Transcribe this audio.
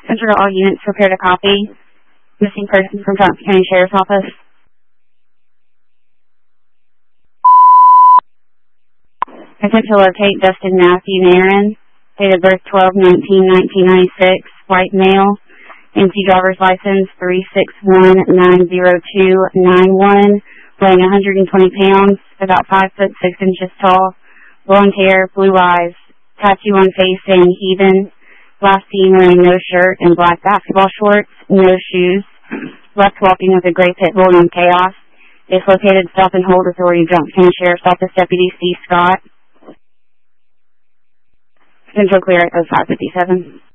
Center to all units, prepare to copy. Missing person from Johnson County Sheriff's Office. Attempt to locate Dustin Matthew Nairn, date of birth 12/19/1996, white male, MC driver's license 361-90291, weighing 120 pounds, about 5 foot 6 inches tall, blonde hair, blue eyes, tattoo on face saying heathen, last seen wearing no shirt and black basketball shorts, no shoes, left walking with a gray pit bull named Chaos. Is located Stop and Hold Authority, Johnson County Sheriff's Office, Deputy C. Scott. Central clear at 0557.